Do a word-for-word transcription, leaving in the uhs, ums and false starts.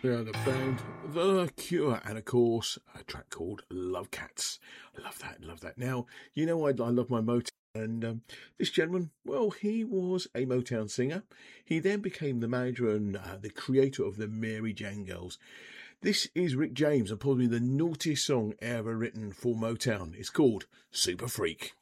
Yeah, the band The Cure, and of course, a track called Love Cats. I love that, love that. Now, you know, I, I love my Motown, and um, this gentleman, well, he was a Motown singer. He then became the manager and uh, the creator of the Mary Jane Girls. This is Rick James, and probably the naughtiest song ever written for Motown. It's called Super Freak.